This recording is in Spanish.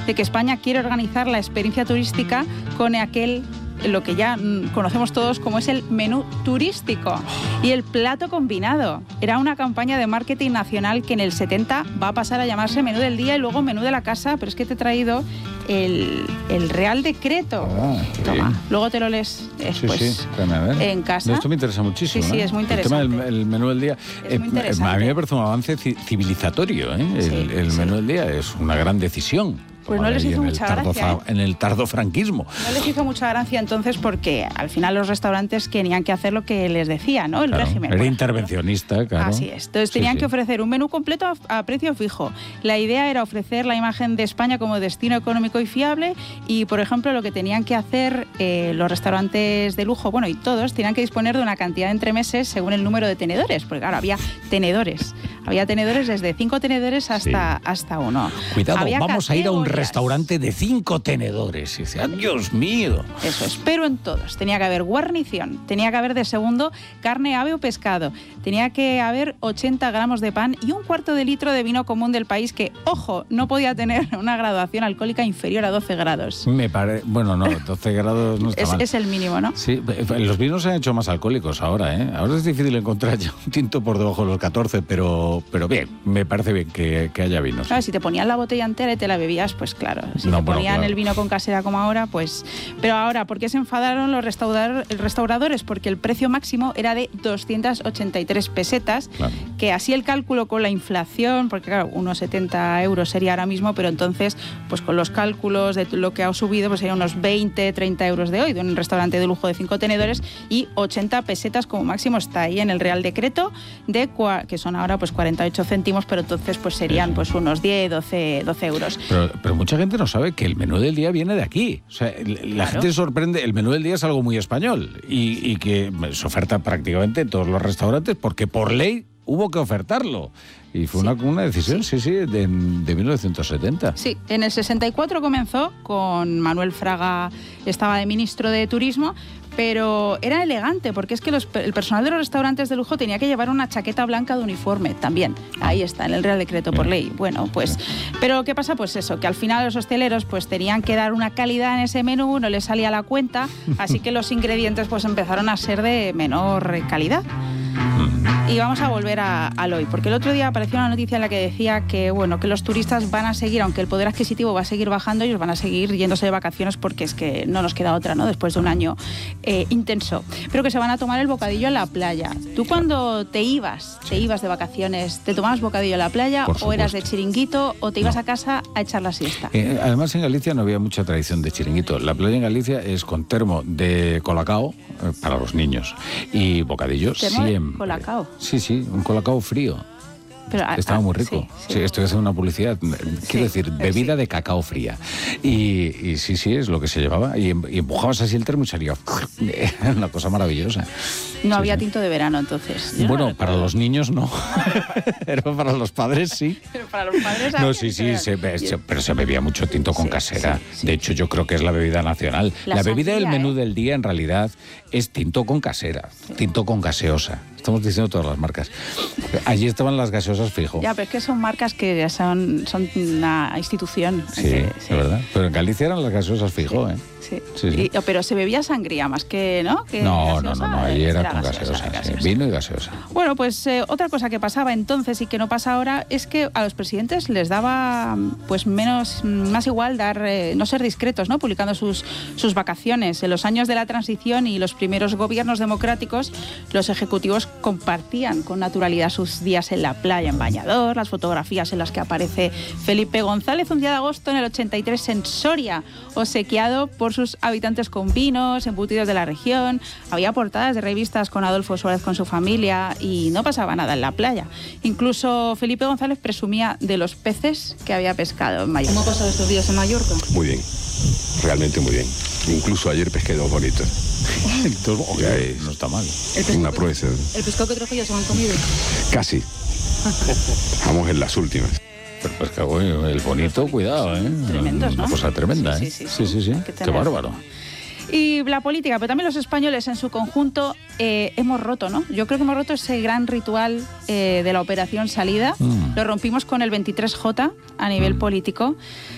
de que España quiere organizar la experiencia turística con lo que ya conocemos todos como es el menú turístico y el plato combinado. Era una campaña de marketing nacional que en el 70 va a pasar a llamarse menú del día y luego menú de la casa, pero es que te he traído el Real Decreto. Toma, luego te lo lees después en casa. Esto me interesa muchísimo. Sí, es muy interesante. El tema del menú del día. Es muy interesante. A mí me parece un avance civilizatorio. El menú del día es una gran decisión. Pues no les hizo mucha gracia. En el tardofranquismo. No les hizo mucha gracia entonces porque al final los restaurantes tenían que hacer lo que les decía, ¿no? El régimen. Era intervencionista, claro. Así es. Entonces tenían que ofrecer un menú completo a precio fijo. La idea era ofrecer la imagen de España como destino económico y fiable y, por ejemplo, lo que tenían que hacer los restaurantes de lujo, bueno, y todos, tenían que disponer de una cantidad de entremeses según el número de tenedores, porque claro, había tenedores. Había tenedores desde 5 tenedores hasta 1. Cuidado, vamos a ir a un restaurante de 5 tenedores. Y dice, ¡Dios mío! Eso es, pero en todos. Tenía que haber guarnición, tenía que haber de segundo carne, ave o pescado, tenía que haber 80 gramos de pan y 1/4 de litro de vino común del país que, ojo, no podía tener una graduación alcohólica inferior a 12 grados. Bueno, no, 12 grados no está mal. Es el mínimo, ¿no? Sí, los vinos se han hecho más alcohólicos ahora, ¿eh? Ahora es difícil encontrar ya un tinto por debajo de los 14, pero bien, me parece bien que haya vinos. Claro, si te ponían la botella entera y te la bebías, pues claro. Si te ponían el vino con casera como ahora, pues... Pero ahora, ¿por qué se enfadaron los restauradores? Porque el precio máximo era de 283 pesetas, claro. Que así el cálculo con la inflación, porque claro, unos 70 euros sería ahora mismo, pero entonces, pues con los cálculos de lo que ha subido, pues serían unos 20, 30 euros de hoy, de un restaurante de lujo de 5 tenedores, y 80 pesetas como máximo está ahí en el Real Decreto, que son ahora pues 48 céntimos, pero entonces pues serían pues unos 10, 12 euros. Pero mucha gente no sabe que el menú del día viene de aquí. O sea, la gente se sorprende, el menú del día es algo muy español y que se oferta prácticamente en todos los restaurantes porque por ley hubo que ofertarlo. Y fue una decisión, de 1970. Sí, en el 64 comenzó con Manuel Fraga, estaba de ministro de Turismo, pero era elegante, porque es que el personal de los restaurantes de lujo tenía que llevar una chaqueta blanca de uniforme también. Ahí está, en el Real Decreto por ley. Bueno, pues... Pero ¿qué pasa? Pues eso, que al final los hosteleros pues tenían que dar una calidad en ese menú, no les salía la cuenta, así que los ingredientes pues empezaron a ser de menor calidad. Y vamos a volver al hoy, porque el otro día apareció una noticia en la que decía que, bueno, que los turistas van a seguir, aunque el poder adquisitivo va a seguir bajando, ellos van a seguir yéndose de vacaciones porque es que no nos queda otra, ¿no? Después de un año intenso. Pero que se van a tomar el bocadillo en la playa. ¿Tú cuando te ibas de vacaciones, te tomabas bocadillo en la playa o eras de chiringuito o te ibas a casa a echar la siesta? Además en Galicia no había mucha tradición de chiringuito. La playa en Galicia es con termo de colacao para los niños y bocadillo siempre. ¿Colacao? Sí, un colacao frío. Pero, estaba muy rico. Sí, estoy haciendo una publicidad. Quiero decir, bebida de cacao fría. Y sí, es lo que se llevaba. Y empujabas así el termo y salía. Una cosa maravillosa. No había tinto de verano, entonces. Bueno, para los niños no. Pero para los padres sí. Pero para los padres no, sí, pero se bebía mucho tinto con casera. Sí. De hecho, yo creo que es la bebida nacional. La bebida del menú del día, en realidad, es tinto con casera. Tinto con gaseosa. Estamos diciendo todas las marcas. Allí estaban las gaseosas fijo. Ya, pero es que son marcas que son una institución. Sí, es verdad. Pero en Galicia eran las gaseosas fijo, Sí. Pero se bebía sangría más que, ¿no? No, allí era con gaseosa. Vino y gaseosa. Bueno, pues otra cosa que pasaba entonces y que no pasa ahora es que a los presidentes les daba pues más igual no ser discretos, ¿no? Publicando sus vacaciones. En los años de la transición y los primeros gobiernos democráticos, los ejecutivos compartían con naturalidad sus días en la playa, en bañador, las fotografías en las que aparece Felipe González un día de agosto en el 83 en Soria, obsequiado por sus habitantes con vinos, embutidos de la región. Había portadas de revistas con Adolfo Suárez con su familia y no pasaba nada en la playa. Incluso Felipe González presumía de los peces que había pescado en Mallorca. ¿Cómo ha pasado estos días en Mallorca? Muy bien, realmente muy bien. Incluso ayer pesqué 2 bonitos. No está mal. Una proeza. ¿El pescado que trajo ya se lo han comido? Casi. Estamos en las últimas. Pero pues que bueno, el bonito, cuidado, Tremendos, ¿no? Una cosa tremenda, Sí. Qué bárbaro. Y la política, pero también los españoles en su conjunto hemos roto, ¿no? Yo creo que hemos roto ese gran ritual de la operación salida. Lo rompimos con el 23J a nivel político.